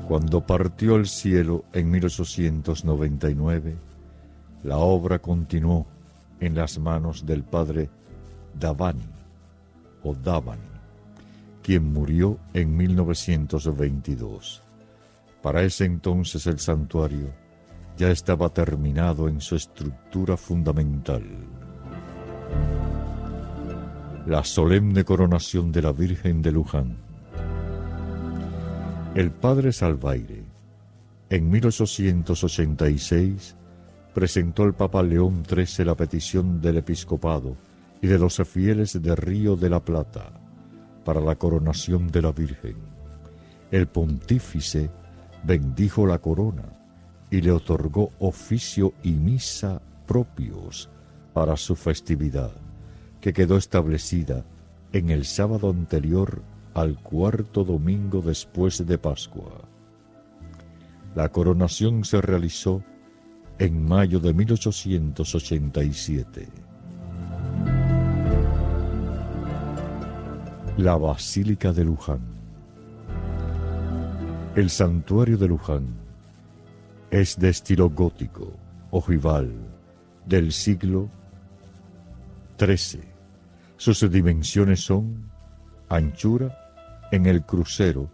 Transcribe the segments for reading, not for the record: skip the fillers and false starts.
Cuando partió al cielo en 1899, la obra continuó en las manos del padre Davani, quien murió en 1922. Para ese entonces el santuario ya estaba terminado en su estructura fundamental. La solemne coronación de la Virgen de Luján. El padre Salvaire, en 1886, presentó al Papa León XIII la petición del episcopado y de los fieles de Río de la Plata para la coronación de la Virgen. El pontífice bendijo la corona y le otorgó oficio y misa propios para su festividad, que quedó establecida en el sábado anterior al cuarto domingo después de Pascua. La coronación se realizó en mayo de 1887. La Basílica de Luján. El santuario de Luján es de estilo gótico, ojival, del siglo XIII. Sus dimensiones son: anchura en el crucero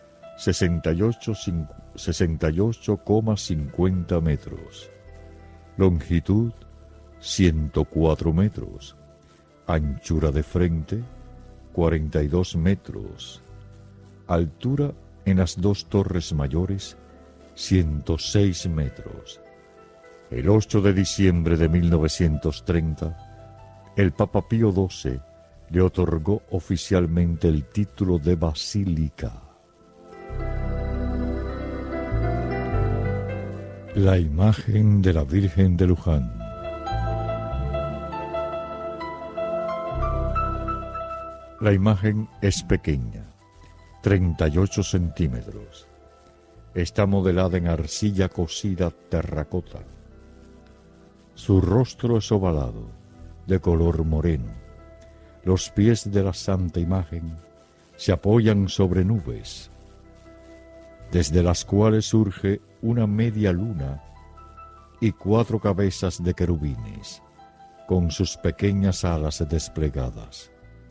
68,50 metros, longitud 104 metros, anchura de frente 42 metros, altura en las dos torres mayores 106 metros. El 8 de diciembre de 1930, el Papa Pío XII le otorgó oficialmente el título de basílica. La imagen de la Virgen de Luján. La imagen es pequeña, 38 centímetros. Está modelada en arcilla cocida terracota. Su rostro es ovalado, de color moreno. Los pies de la Santa Imagen se apoyan sobre nubes, desde las cuales surge una media luna y 4 cabezas de querubines, con sus pequeñas alas desplegadas.